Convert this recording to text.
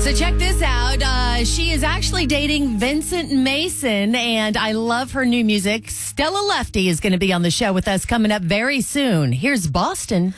So check this out. She is actually dating Vincent Mason, and I love her new music. Stella Lefty is going to be on the show with us coming up very soon. Here's Boston.